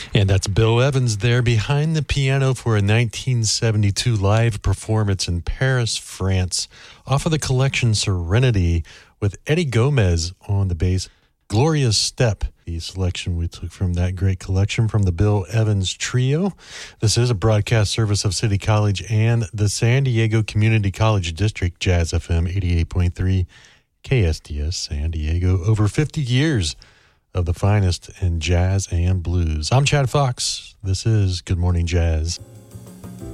And that's Bill Evans there behind the piano for a 1972 live performance in Paris, France, off of the collection Serenity with Eddie Gomez on the bass. Glorious Step, the selection we took from that great collection from the Bill Evans Trio. This is a broadcast service of City College and the San Diego Community College District, Jazz FM 88.3, KSDS San Diego. Over 50 years of the finest in jazz and blues. I'm Chad Fox. This is Good Morning Jazz.